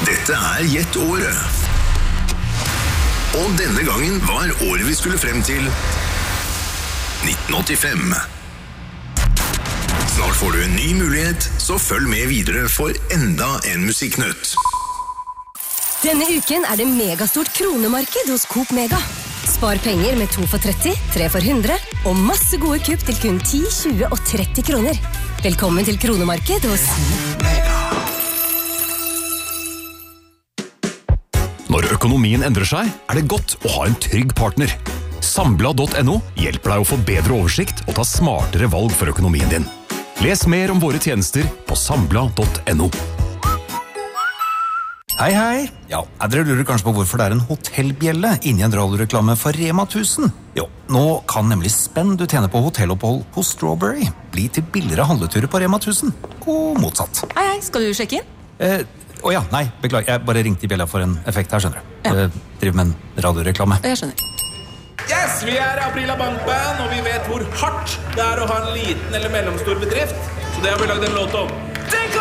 Dette Gjett året. Og denne gangen var året vi skulle frem til 1985. Snart får du en ny mulighet, så følg med videre for enda en musikknytt. Denne uken det megastort kronemarked hos Coop Mega. Spar penger med 2 for 30, 3 for 100 og masse gode kupp til kun 10, 20 og 30 kroner. Velkommen til kronemarked hos Mega. Når økonomien endrer seg, det godt å ha en trygg partner. Sambla.no hjelper deg å få bedre oversikt og ta smartere valg for økonomien din. Les mer om våre tjenester på sambla.no. Hei, hei. Ja, dere lurer kanskje på hvorfor det en hotellbjelle inni en radioreklame for Rema 1000. Jo, nå kan nemlig spenn du tjener på hotellopphold hos Strawberry bli til billigere handleturer på Rema 1000. Og motsatt. Hei, skal du sjekke inn? Ja, nei, beklager. Jeg bare ringte i bjella for en effekt her, skjønner du. Ja. Driver med en radioreklame. Jeg skjønner. Yes, vi Aprila Bankband, og vi vet hvor hardt det å ha en liten eller mellomstor bedrift. Så det har vi laget en låt om.